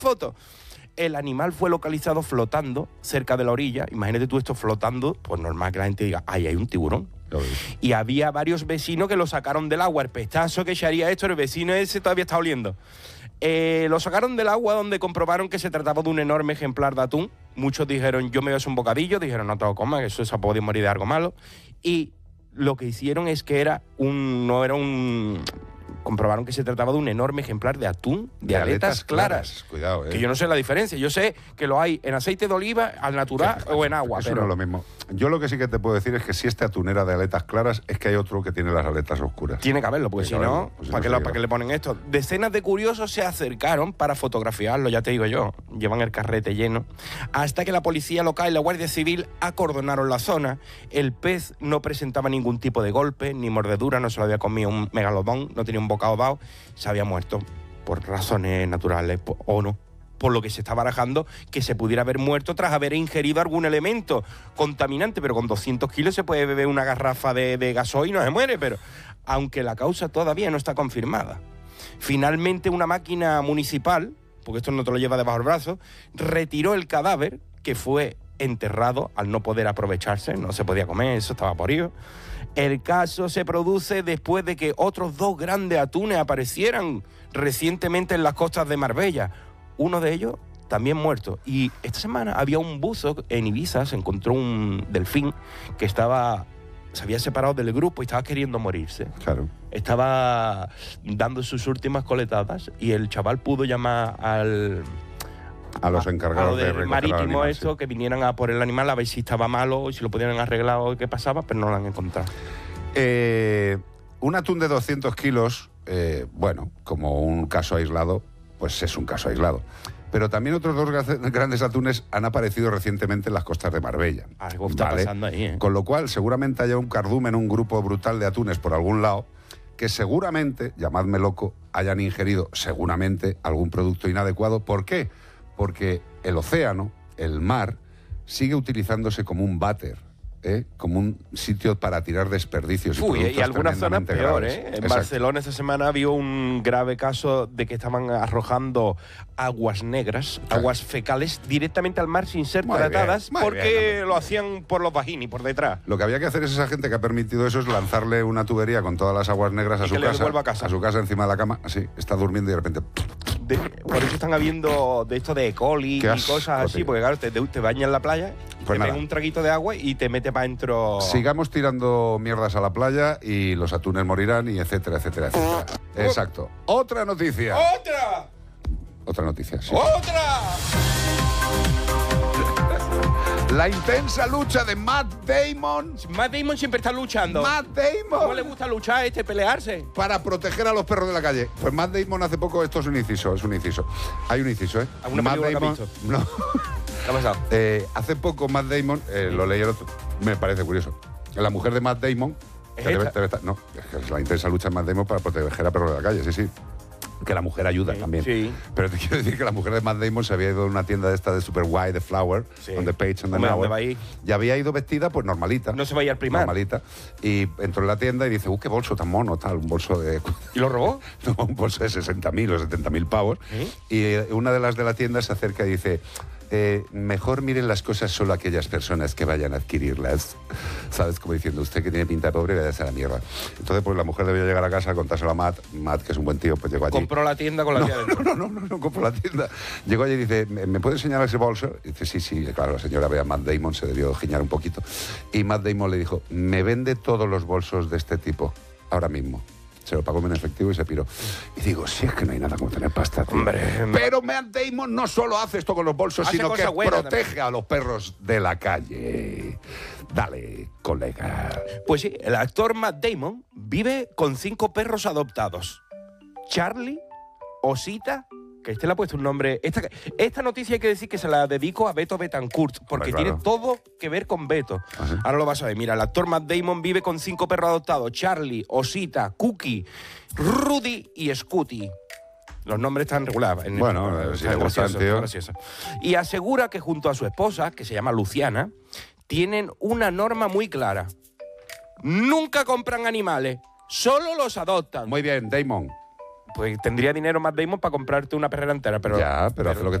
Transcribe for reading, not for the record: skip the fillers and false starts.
foto. El animal fue localizado flotando cerca de la orilla. Imagínate tú esto flotando, pues normal que la gente diga, ¡ay, hay un tiburón! Y había varios vecinos que lo sacaron del agua. El pestazo que echaría esto, el vecino ese todavía está oliendo. Lo sacaron del agua, donde comprobaron que se trataba de un enorme ejemplar de atún. Muchos dijeron, yo me voy a hacer un bocadillo. Dijeron, no te lo comas, que eso se puede morir de algo malo. Y lo que hicieron es que comprobaron que se trataba de un enorme ejemplar de atún de aletas claras. Cuidado, Que yo no sé la diferencia. Yo sé que lo hay en aceite de oliva, al natural o en agua. Eso pero no es lo mismo. Yo lo que sí que te puedo decir es que si este atún era de aletas claras, es que hay otro que tiene las aletas oscuras. Tiene que haberlo, porque si no, ¿para qué le ponen esto? Decenas de curiosos se acercaron para fotografiarlo, ya te digo yo. Llevan el carrete lleno. Hasta que la policía local y la Guardia Civil acordonaron la zona. El pez no presentaba ningún tipo de golpe, ni mordedura, no se lo había comido un megalodón, no tenía un bocado dado, se había muerto por razones naturales o no. Por lo que se está barajando que se pudiera haber muerto tras haber ingerido algún elemento contaminante, pero con 200 kilos se puede beber una garrafa de gasoil y no se muere, pero aunque la causa todavía no está confirmada. Finalmente una máquina municipal, porque esto no te lo lleva debajo del brazo, retiró el cadáver, que fue enterrado al no poder aprovecharse, no se podía comer, eso estaba podrido. El caso se produce después de que otros 2 grandes atunes aparecieran recientemente en las costas de Marbella. Uno de ellos también muerto. Y esta semana había un buzo en Ibiza, se encontró un delfín que se había separado del grupo y estaba queriendo morirse. Claro. Estaba dando sus últimas coletadas y el chaval pudo llamar a los encargados de recoger marítimo al animal, esto, sí. que vinieran a por el animal a ver si estaba malo y si lo pudieran arreglar o qué pasaba, pero no lo han encontrado. Un atún de 200 kilos, bueno, como un caso aislado, pues es un caso aislado. Pero también otros 2 grandes atunes han aparecido recientemente en las costas de Marbella. Algo está pasando ahí, ¿eh? Con lo cual, seguramente haya un cardumen, un grupo brutal de atunes por algún lado, que seguramente, llamadme loco, hayan ingerido seguramente algún producto inadecuado. ¿Por qué? Porque el océano, el mar, sigue utilizándose como un váter, como un sitio para tirar desperdicios. Y algunas zonas peor, graves. En Exacto. Barcelona esta semana había un grave caso de que estaban arrojando aguas negras, aguas fecales, directamente al mar sin ser tratadas, porque lo hacían por los vagini, por detrás. Lo que había que hacer es esa gente que ha permitido eso, es lanzarle una tubería con todas las aguas negras a su casa encima de la cama, así, está durmiendo y de repente... Por eso están habiendo de esto de E. coli y cosas así, tío. porque claro, te bañas en la playa, Pues te nada. ven un traguito de agua y te mete para adentro. Sigamos tirando mierdas a la playa y los atunes morirán y etcétera, etcétera, etcétera. Exacto. Otra noticia. ¡Otra! Otra noticia, sí. ¡Otra! La intensa lucha de Matt Damon. Matt Damon siempre está luchando. Matt Damon. ¿Cómo le gusta luchar pelearse? Para proteger a los perros de la calle. Pues Matt Damon hace poco, esto es un inciso, Hay un inciso, ¿eh? ¿Alguna Matt película Damon, que has visto? no. ¿Qué ha pasado? Hace poco Matt Damon, lo leí el otro, me parece curioso. La mujer de Matt Damon... ¿Es no, es que es la intensa lucha de Matt Damon para proteger a perros de la calle, sí. Que la mujer ayuda también. Sí. Pero te quiero decir que la mujer de Matt Damon se había ido a una tienda de esta de Super White, de Flower, on the Page and the ¿dónde Hour. va a ir? Y había ido vestida, pues normalita. No se va a ir al Primark. Normalita. Y entró en la tienda y dice, qué bolso tan mono, tal, un bolso de... ¿Y lo robó? No, un bolso de 60.000 o 70.000 pavos. Y una de las de la tienda se acerca y dice... mejor miren las cosas solo aquellas personas que vayan a adquirirlas. ¿Sabes? Como diciendo, usted que tiene pinta de pobre, vaya a la mierda. Entonces, pues la mujer debió llegar a casa, contárselo a Matt, que es un buen tío, pues llegó allí. Compró la tienda con la tía dentro. No compró la tienda. Llegó allí y dice, ¿me puede enseñar ese bolso? Y dice, sí, claro, la señora ve a Matt Damon, se debió giñar un poquito. Y Matt Damon le dijo, me vende todos los bolsos de este tipo, ahora mismo. Se lo pagó en efectivo y se piró. Y digo, si es que no hay nada como tener pasta, tío. Hombre, pero Matt Damon no solo hace esto con los bolsos, hace sino que protege también a los perros de la calle. Dale, colega. Pues sí, el actor Matt Damon vive con 5 perros adoptados. Charlie, Osita, que le ha puesto un nombre... Esta noticia hay que decir que se la dedico a Beto Betancourt, porque claro, tiene todo que ver con Beto. ¿Ah, sí? Ahora lo vas a ver. Mira, el actor Matt Damon vive con 5 perros adoptados. Charlie, Osita, Cookie, Rudy y Scooty. Los nombres están regulados. Bueno, si le gustan, tío. Gracioso. Y asegura que junto a su esposa, que se llama Luciana, tienen una norma muy clara. Nunca compran animales, solo los adoptan. Muy bien, Damon. Pues tendría dinero Matt Damon para comprarte una perrera entera, pero... Ya, pero hace lo que